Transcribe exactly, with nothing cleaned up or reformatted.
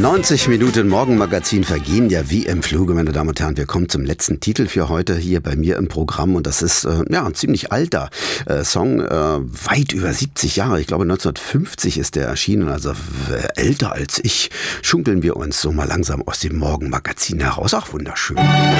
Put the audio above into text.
neunzig Minuten Morgenmagazin vergehen ja wie im Fluge, meine Damen und Herren. Wir kommen zum letzten Titel für heute hier bei mir im Programm und das ist äh, ja ein ziemlich alter äh, Song, äh, weit über siebzig Jahre. Ich glaube neunzehnhundertfünfzig ist der erschienen, also äh, älter als ich. Schunkeln wir uns so mal langsam aus dem Morgenmagazin heraus. Ach, wunderschön.